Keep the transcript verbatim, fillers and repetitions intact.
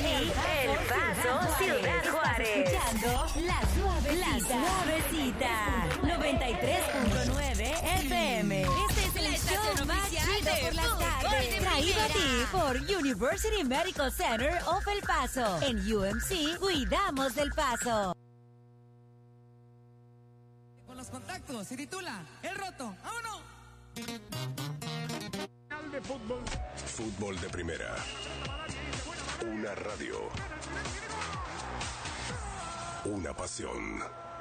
El Paso, Ciudad Juárez. Escuchando La Suavecita. La Suavecita. noventa y tres punto nueve F M. Este es el show más chido por las tardes. Traído a ti por University Medical Center of El Paso. En U M C, cuidamos del Paso. Con los contactos, se titula El Roto. ¡Vámonos! De fútbol. Fútbol de primera. Una radio. Una pasión.